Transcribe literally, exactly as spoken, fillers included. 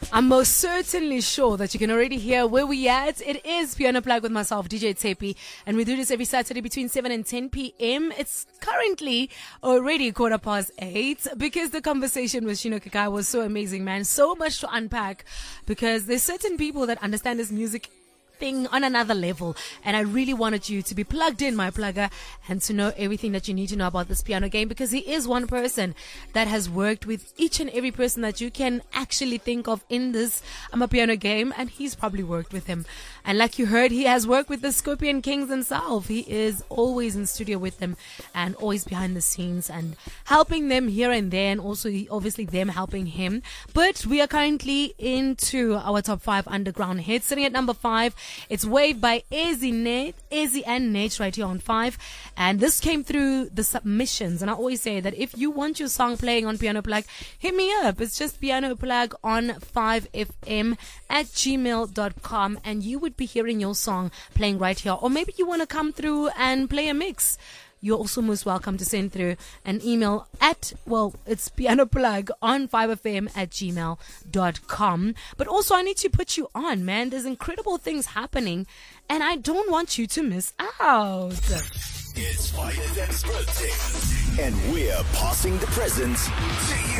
I'm most certainly sure that you can already hear where we at. It is Piano Plug with myself, D J Tepi, and we do this every Saturday between seven and ten p.m. It's currently already quarter past eight because the conversation with Shino Kakai was so amazing, man. So much to unpack because there's certain people that understand this music thing on another level, and I really wanted you to be plugged in, my plugger, and to know everything that you need to know about this piano game, because he is one person that has worked with each and every person that you can actually think of in this um, a piano game, and he's probably worked with him. And like you heard, he has worked with the Scorpion Kings himself. He is always in studio with them and always behind the scenes and helping them here and there, and also obviously them helping him. But we are currently into our top five underground hits. Sitting at number five, it's Wave by Ezi Nate, Ezi and Nate right here on five. And this came through the submissions. And I always say that if you want your song playing on Piano Plug, hit me up. It's just Piano Plug on five F M at gmail dot com, and you would be hearing your song playing right here. Or maybe you want to come through and play a mix. You're also most welcome to send through an email at, well, it's Piano Plug on five F M at gmail dot com. But also, I need to put you on, man. There's incredible things happening, and I don't want you to miss out. It's five F M's birthday, and we're passing the presents to you.